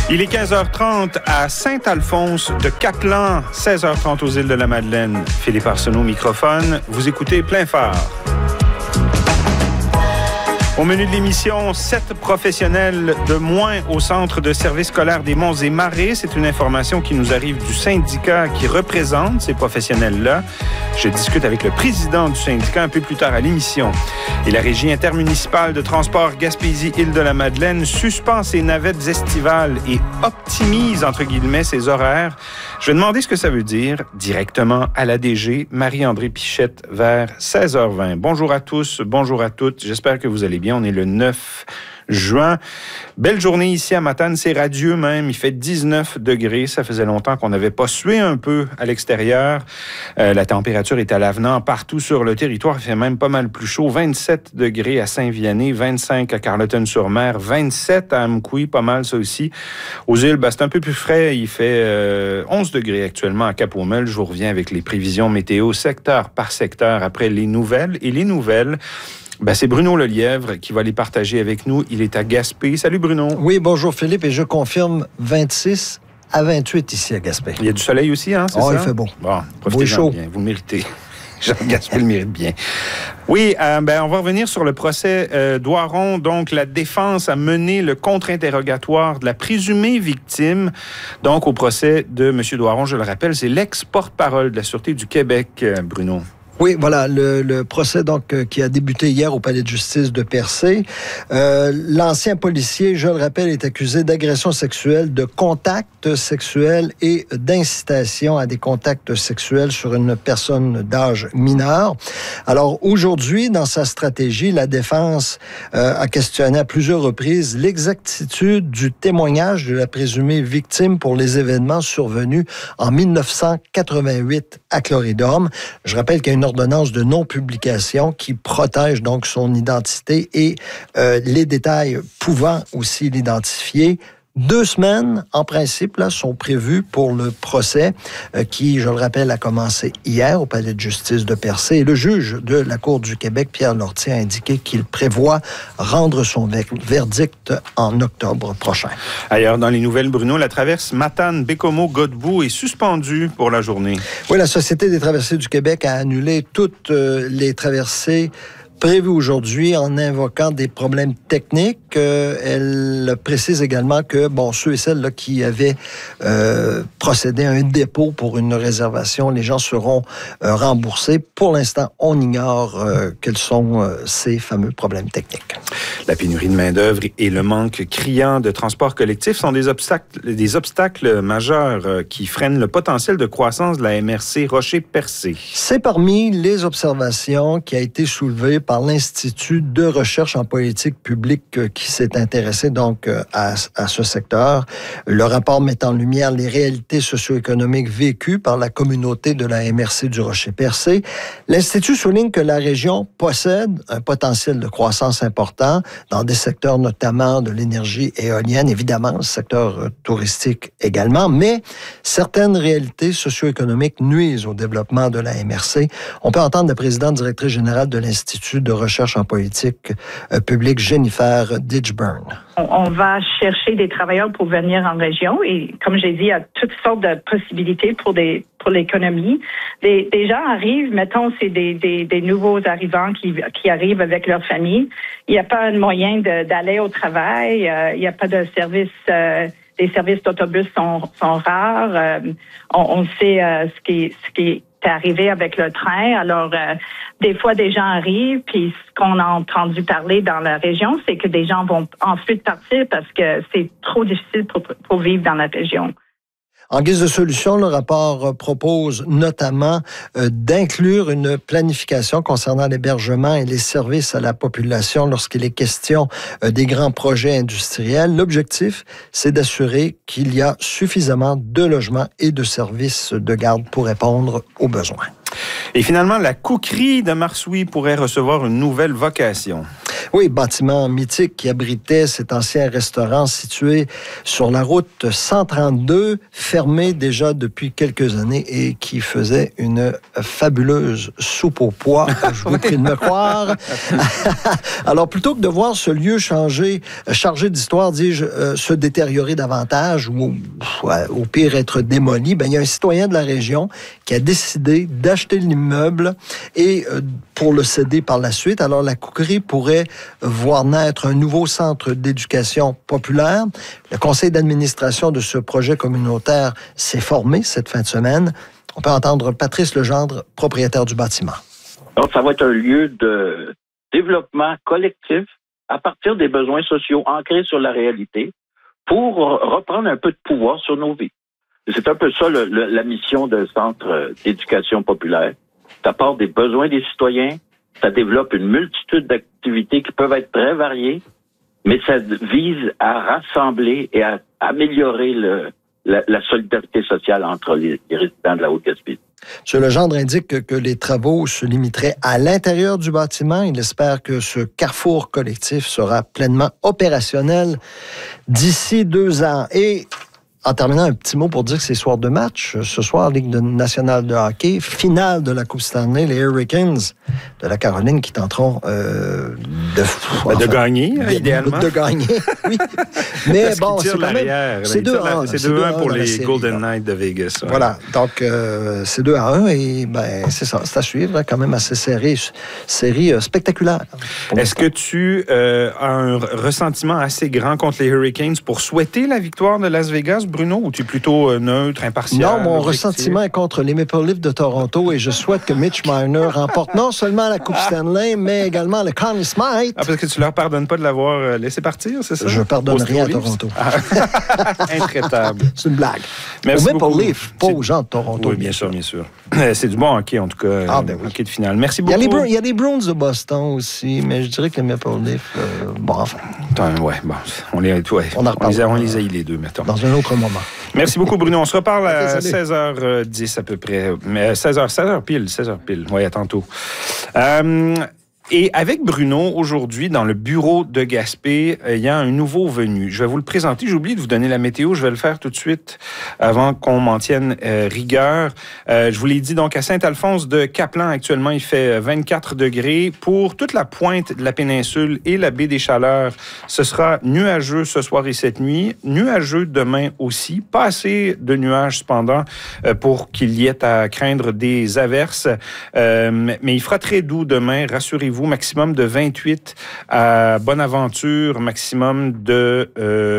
Il est 15h30 à Saint-Alphonse de Caplan, 16h30 aux îles de la Madeleine. Philippe Arsenault, microphone. Vous écoutez Plein Phare. Au menu de l'émission, 7 professionnels de moins au Centre de services scolaires des Monts et Marais. C'est une information qui nous arrive du syndicat qui représente ces professionnels-là. Je discute avec le président du syndicat un peu plus tard à l'émission. Et la Régie intermunicipale de transport Gaspésie-Île-de-la-Madeleine suspend ses navettes estivales et optimise, entre guillemets, ses horaires. Je vais demander ce que ça veut dire directement à la DG, Marie-André Pichette, vers 16h20. Bonjour à tous, bonjour à toutes. J'espère que vous allez bien. On est le 9 juin. Belle journée ici à Matane, c'est radieux même. Il fait 19 degrés. Ça faisait longtemps qu'on n'avait pas sué un peu à l'extérieur. La température est à l'avenant partout sur le territoire. Il fait même pas mal plus chaud. 27 degrés à Saint-Vianney, 25 à Carleton-sur-Mer, 27 à Amqui, pas mal ça aussi. Aux îles, c'est un peu plus frais. Il fait 11 degrés actuellement à Cap-au-Mel. Je vous reviens avec les prévisions météo secteur par secteur après les nouvelles. Et les nouvelles, c'est Bruno Lelièvre qui va les partager avec nous. Il est à Gaspé. Salut Bruno. Oui, bonjour Philippe, et je confirme 26 à 28 ici à Gaspé. Il y a du soleil aussi, hein, c'est ça? Il fait beau. Bon, profitez-en bien, vous le méritez. Jean Gaspé le mérite bien. Oui, on va revenir sur le procès Doiron. Donc, la défense a mené le contre-interrogatoire de la présumée victime. Donc, au procès de M. Doiron, je le rappelle, c'est l'ex-porte-parole de la Sûreté du Québec, Bruno. Oui, voilà, le procès donc qui a débuté hier au Palais de justice de Percé. L'ancien policier, je le rappelle, est accusé d'agression sexuelle, de contact sexuel et d'incitation à des contacts sexuels sur une personne d'âge mineur. Alors aujourd'hui, dans sa stratégie, la défense a questionné à plusieurs reprises l'exactitude du témoignage de la présumée victime pour les événements survenus en 1988 à Corridor. Je rappelle qu'il y a une ordonnance de non-publication qui protège donc son identité et les détails pouvant aussi l'identifier. 2 semaines, en principe, là, sont prévues pour le procès qui, je le rappelle, a commencé hier au Palais de justice de Percé. Et le juge de la Cour du Québec, Pierre Lortie, a indiqué qu'il prévoit rendre son verdict en octobre prochain. Ailleurs, dans les nouvelles, Bruno, la traverse Matane-Bécomo-Godbout est suspendue pour la journée. Oui, la Société des traversées du Québec a annulé toutes les traversées prévu aujourd'hui en invoquant des problèmes techniques. Elle précise également que, ceux et celles là, qui avaient procédé à un dépôt pour une réservation, les gens seront remboursés. Pour l'instant, on ignore quels sont ces fameux problèmes techniques. La pénurie de main-d'œuvre et le manque criant de transport collectif sont des obstacles majeurs qui freinent le potentiel de croissance de la MRC Rocher-Percé. C'est parmi les observations qui a été soulevée par l'Institut de recherche en politique publique qui s'est intéressé donc à ce secteur. Le rapport met en lumière les réalités socio-économiques vécues par la communauté de la MRC du Rocher-Percé. L'Institut souligne que la région possède un potentiel de croissance important dans des secteurs notamment de l'énergie éolienne, évidemment, le secteur touristique également, mais certaines réalités socio-économiques nuisent au développement de la MRC. On peut entendre la présidente directrice générale de l'Institut de recherche en politique publique, Jennifer Ditchburn. On va chercher des travailleurs pour venir en région et, comme j'ai dit, il y a toutes sortes de possibilités pour l'économie. Des gens arrivent, mettons, c'est des nouveaux arrivants qui arrivent avec leur famille. Il n'y a pas de moyen d'aller au travail. Il n'y a pas de service. Les services d'autobus sont rares. On sait ce qui est arrivé avec le train. Alors, des fois, des gens arrivent, puis ce qu'on a entendu parler dans la région, c'est que des gens vont ensuite partir parce que c'est trop difficile pour vivre dans la région. En guise de solution, le rapport propose notamment d'inclure une planification concernant l'hébergement et les services à la population lorsqu'il est question des grands projets industriels. L'objectif, c'est d'assurer qu'il y a suffisamment de logements et de services de garde pour répondre aux besoins. Et finalement, la couquerie de Marsouilles pourrait recevoir une nouvelle vocation. Oui, bâtiment mythique qui abritait cet ancien restaurant situé sur la route 132, fermé déjà depuis quelques années et qui faisait une fabuleuse soupe aux pois. Je vous prie de me croire. Alors, plutôt que de voir ce lieu chargé d'histoire, dis-je, se détériorer davantage ou au pire être démoli, il y a un citoyen de la région qui a décidé d'acheter l'immeuble et pour le céder par la suite. Alors, la Couquerie pourrait voir naître un nouveau centre d'éducation populaire. Le conseil d'administration de ce projet communautaire s'est formé cette fin de semaine. On peut entendre Patrice Legendre, propriétaire du bâtiment. Donc, ça va être un lieu de développement collectif à partir des besoins sociaux ancrés sur la réalité pour reprendre un peu de pouvoir sur nos vies. C'est un peu ça la mission d'un centre d'éducation populaire. Ça part des besoins des citoyens, ça développe une multitude d'activités qui peuvent être très variées, mais ça vise à rassembler et à améliorer la solidarité sociale entre les résidents de la Haute-Gaspésie. M. Legendre indique que les travaux se limiteraient à l'intérieur du bâtiment. Il espère que ce carrefour collectif sera pleinement opérationnel d'ici 2 ans. Et en terminant, un petit mot pour dire que c'est soir de match. Ce soir, Ligue nationale de hockey, finale de la Coupe Stanley, les Hurricanes de la Caroline qui tenteront de gagner, idéalement. De gagner, oui. Mais bon, c'est quand même... C'est 2-1. C'est 2-1 pour les Golden Knights de Vegas. Ouais. Voilà, donc c'est 2-1 et c'est ça, c'est à suivre, quand même assez serré. Série spectaculaire. Est-ce que tu as un ressentiment assez grand contre les Hurricanes pour souhaiter la victoire de Las Vegas, Bruno, ou tu es plutôt neutre, impartial? Non, mon ressentiment est contre les Maple Leafs de Toronto et je souhaite que Mitch Marner remporte non seulement la Coupe Stanley, mais également le Conn Smythe. Ah, parce que tu leur pardonnes pas de l'avoir laissé partir, c'est ça? Je pardonne rien à Toronto. Intraitable. C'est une blague. Merci aux Maple beaucoup. Leafs, pas aux gens de Toronto. Oui, bien sûr. C'est du bon hockey, en tout cas. Oui. Hockey de finale. Merci beaucoup. Il y a des Bruins de Boston aussi, mais je dirais que les Maple Leafs, on les haït les deux, mettons. Dans un autre moment. Merci beaucoup, Bruno. On se reparle à 16h10 à peu près. Mais 16h pile. Oui, à tantôt. Et avec Bruno, aujourd'hui, dans le bureau de Gaspé, il y a un nouveau venu. Je vais vous le présenter. J'ai oublié de vous donner la météo. Je vais le faire tout de suite avant qu'on m'en tienne rigueur. Je vous l'ai dit, donc, à Saint-Alphonse de Caplan, actuellement, il fait 24 degrés. Pour toute la pointe de la péninsule et la baie des Chaleurs, ce sera nuageux ce soir et cette nuit. Nuageux demain aussi. Pas assez de nuages, cependant, pour qu'il y ait à craindre des averses. Mais il fera très doux demain, rassurez-vous. Maximum de 28 à Bonaventure, maximum de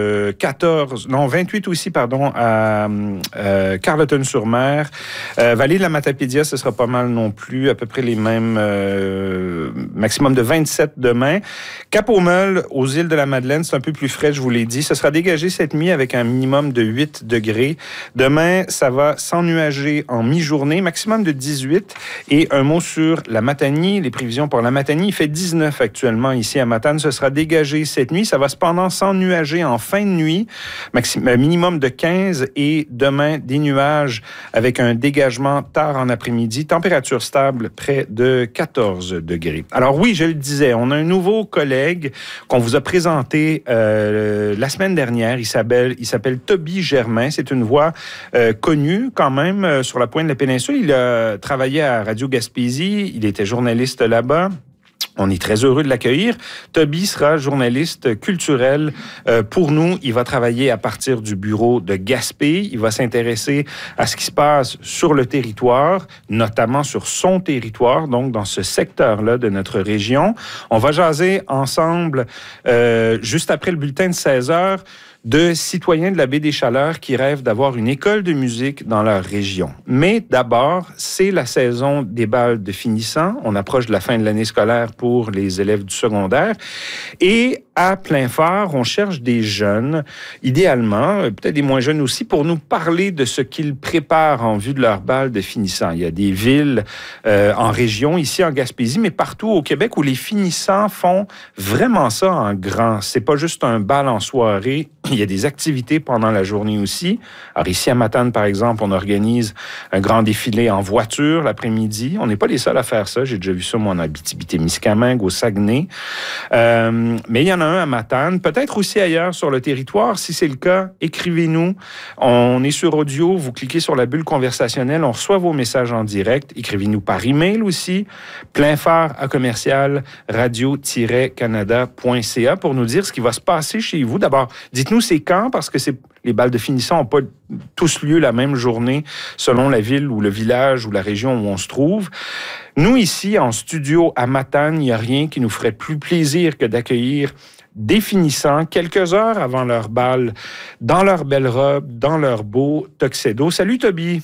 28 aussi, à Carleton-sur-Mer. Vallée de la Matapédia, ce sera pas mal non plus, à peu près les mêmes, maximum de 27 demain. Cap-aux-Meules, aux îles de la Madeleine, c'est un peu plus frais, je vous l'ai dit. Ce sera dégagé cette nuit avec un minimum de 8 degrés. Demain, ça va s'ennuager en mi-journée, maximum de 18. Et un mot sur la Matanie, les prévisions pour la Matanie. Il fait 19 actuellement ici à Matane. Ce sera dégagé cette nuit. Ça va cependant s'ennuager en fin de nuit. Minimum de 15 et demain, des nuages avec un dégagement tard en après-midi. Température stable, près de 14 degrés. Alors oui, je le disais, on a un nouveau collègue qu'on vous a présenté la semaine dernière. Il s'appelle Toby Germain. C'est une voix connue quand même sur la pointe de la péninsule. Il a travaillé à Radio Gaspésie. Il était journaliste là-bas. On est très heureux de l'accueillir. Toby sera journaliste culturel pour nous. Il va travailler à partir du bureau de Gaspé. Il va s'intéresser à ce qui se passe sur le territoire, notamment sur son territoire, donc dans ce secteur-là de notre région. On va jaser ensemble juste après le bulletin de 16h de citoyens de la baie des Chaleurs qui rêvent d'avoir une école de musique dans leur région. Mais d'abord, c'est la saison des bals de finissants. On approche de la fin de l'année scolaire pour les élèves du secondaire. Et à plein phare, on cherche des jeunes, idéalement, peut-être des moins jeunes aussi, pour nous parler de ce qu'ils préparent en vue de leur bal de finissants. Il y a des villes en région, ici en Gaspésie, mais partout au Québec où les finissants font vraiment ça en grand. C'est pas juste un bal en soirée. Il y a des activités pendant la journée aussi. Alors ici à Matane, par exemple, on organise un grand défilé en voiture l'après-midi. On n'est pas les seuls à faire ça. J'ai déjà vu ça, moi, en Abitibi-Témiscamingue, au Saguenay. Mais il y en a un à Matane, peut-être aussi ailleurs sur le territoire. Si c'est le cas, écrivez-nous. On est sur audio. Vous cliquez sur la bulle conversationnelle. On reçoit vos messages en direct. Écrivez-nous par email aussi. pleinphare@radio-canada.ca pour nous dire ce qui va se passer chez vous. D'abord, dites-nous c'est quand, parce que les balles de finissant n'ont pas tous lieu la même journée selon la ville ou le village ou la région où on se trouve. Nous, ici, en studio à Matane, il n'y a rien qui nous ferait plus plaisir que d'accueillir des finissants quelques heures avant leur bal, dans leur belle robe, dans leur beau tuxedo. Salut, Toby!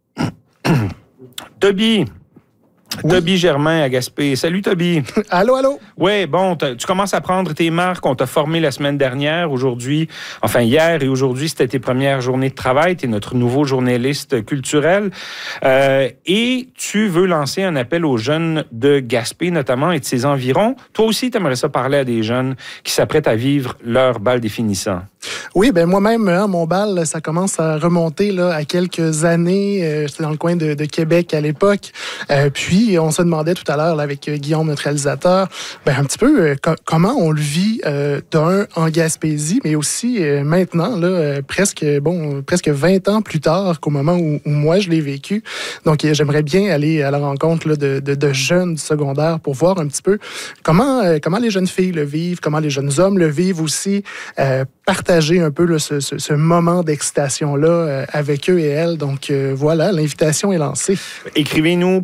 Toby! Oui. Toby Germain à Gaspé. Salut, Toby. Allô, allô. Oui, bon, tu commences à prendre tes marques. On t'a formé la semaine dernière. Aujourd'hui, enfin hier et aujourd'hui, c'était tes premières journées de travail. Tu es notre nouveau journaliste culturel. Et tu veux lancer un appel aux jeunes de Gaspé, notamment, et de ses environs. Toi aussi, tu aimerais ça parler à des jeunes qui s'apprêtent à vivre leur bal des finissants. Oui, ben moi-même, mon bal, ça commence à remonter là, à quelques années. J'étais dans le coin de Québec à l'époque. Puis, on se demandait tout à l'heure là, avec Guillaume, notre réalisateur, ben, un petit peu comment on le vit en Gaspésie, mais aussi maintenant, là, presque 20 ans plus tard qu'au moment où moi je l'ai vécu. Donc, j'aimerais bien aller à la rencontre là, de jeunes du secondaire pour voir un petit peu comment les jeunes filles le vivent, comment les jeunes hommes le vivent aussi, partager un peu là, ce moment d'excitation-là avec eux et elles. Donc, voilà, l'invitation est lancée. Écrivez-nous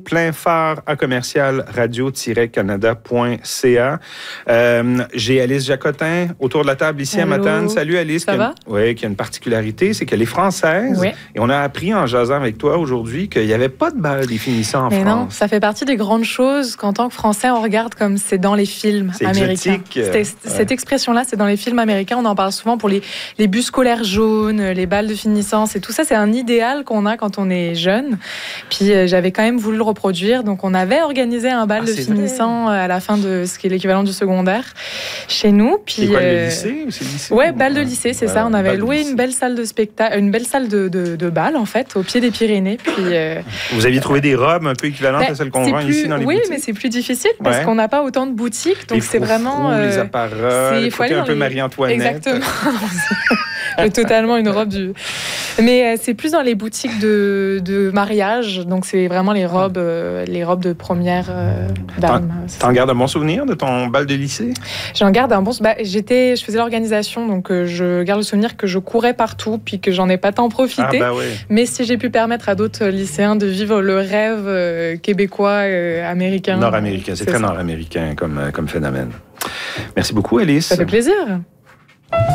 pleinphare@radio-canada.ca. J'ai Alice Jacotin autour de la table ici. Allô. À Matane. Salut Alice. Ça va? Oui, qui a une particularité, c'est qu'elle est française. Oui. Et on a appris en jasant avec toi aujourd'hui qu'il n'y avait pas de bal des finissants en France. Non, ça fait partie des grandes choses qu'en tant que Français, on regarde comme c'est dans les films américains. Cette expression-là, c'est dans les films américains. On en parle souvent pour les bus scolaires jaunes, les balles de finissance et tout ça. C'est un idéal qu'on a quand on est jeune. Puis j'avais quand même voulu le reproduire. Donc on avait organisé un bal de finissant à la fin de ce qui est l'équivalent du secondaire chez nous. Puis, c'est quoi, le lycée ou c'est le lycée? Ouais, bal de lycée, c'est ça. On avait loué une belle salle de spectacle, une belle salle de bal en fait, au pied des Pyrénées. Puis vous aviez trouvé des robes un peu équivalentes à celles qu'on vend ici dans les boutiques? Oui, mais c'est plus difficile parce qu'on n'a pas autant de boutiques. Donc c'est vraiment les apparats, il faut un peu Marie-Antoinette. Exactement. Totalement une robe du... Mais c'est plus dans les boutiques de mariage, donc c'est vraiment les robes de première dame. T'en gardes un bon souvenir de ton bal de lycée? J'en garde un bon... je faisais l'organisation, donc je garde le souvenir que je courais partout, puis que j'en ai pas tant profité. Ah, bah oui. Mais si j'ai pu permettre à d'autres lycéens de vivre le rêve québécois, américain... Nord-américain, c'est très nord-américain comme phénomène. Merci beaucoup, Alice. Ça fait plaisir.